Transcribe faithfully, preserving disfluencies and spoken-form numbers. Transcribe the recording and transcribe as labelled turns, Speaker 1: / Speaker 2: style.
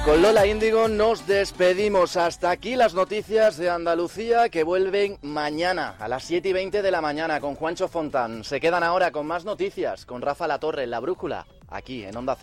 Speaker 1: Con Lola Índigo nos despedimos. Hasta aquí las noticias de Andalucía, que vuelven mañana a las siete y veinte de la mañana con Juancho Fontán. Se quedan ahora con más noticias, con Rafa Latorre en La Brújula, aquí en Onda Cero.